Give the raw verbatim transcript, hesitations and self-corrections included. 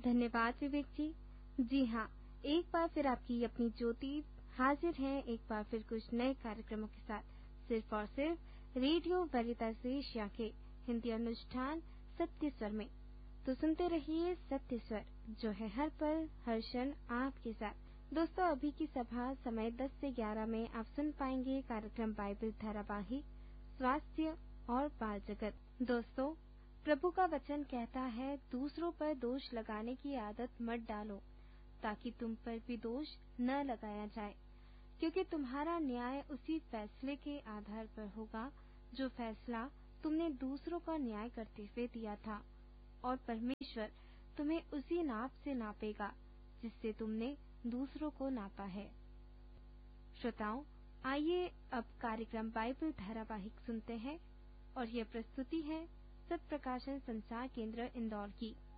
धन्यवाद विवेक जी। जी हाँ, एक बार फिर आपकी अपनी ज्योति हाजिर है एक बार फिर कुछ नए कार्यक्रमों के साथ, सिर्फ और सिर्फ रेडियो वेरितास एशिया के हिंदी अनुष्ठान सत्य स्वर में। तो सुनते रहिए सत्य स्वर, जो है हर पल हर क्षण आपके साथ। दोस्तों, अभी की सभा समय दस से ग्यारह में आप सुन पाएंगे कार्यक्रम बाइबल धारावाहिक स्वास्थ्य और बाल जगत। दोस्तों, प्रभु का वचन कहता है, दूसरों पर दोष लगाने की आदत मत डालो, ताकि तुम पर भी दोष न लगाया जाए, क्योंकि तुम्हारा न्याय उसी फैसले के आधार पर होगा जो फैसला तुमने दूसरों का न्याय करते हुए दिया था, और परमेश्वर तुम्हें उसी नाप से नापेगा जिससे तुमने दूसरों को नापा है। श्रोताओं, आइए अब कार्यक्रम बाइबल धारावाहिक सुनते हैं, और यह प्रस्तुति है सत्य प्रकाशन संचार केंद्र इंदौर की।